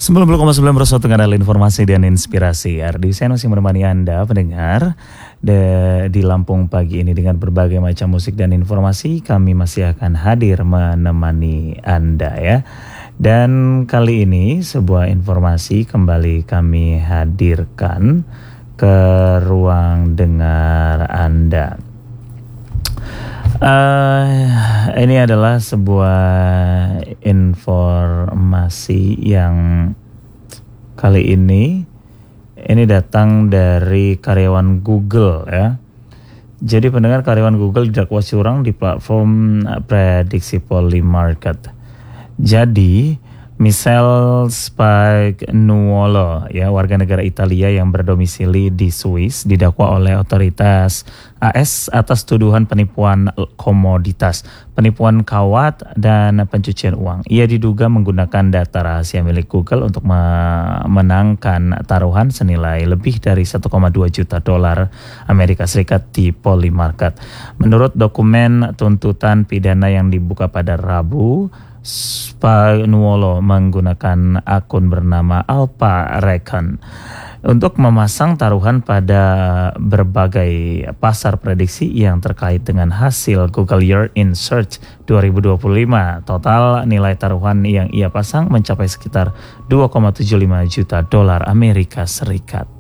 90,9 kanal informasi dan inspirasi. Ardi Sen masih menemani Anda pendengar di Lampung pagi ini dengan berbagai macam musik dan informasi. Kami masih akan hadir menemani Anda ya. Dan kali ini sebuah informasi kembali kami hadirkan ke ruang dengar Anda. Ini adalah sebuah informasi yang kali ini datang dari karyawan Google ya. Jadi pendengar, karyawan Google didakwa curang di platform prediksi Polymarket. Jadi Michele Spagnuolo ya, warga negara Italia yang berdomisili di Swiss, didakwa oleh otoritas AS atas tuduhan penipuan komoditas, penipuan kawat, dan pencucian uang. Ia diduga menggunakan data rahasia milik Google untuk memenangkan taruhan senilai lebih dari 1,2 juta dolar Amerika Serikat di Polymarket. Menurut dokumen tuntutan pidana yang dibuka pada Rabu, Spagnuolo menggunakan akun bernama Alpha Recon untuk memasang taruhan pada berbagai pasar prediksi yang terkait dengan hasil Google Year in Search 2025. Total nilai taruhan yang ia pasang mencapai sekitar 2,75 juta dolar Amerika Serikat.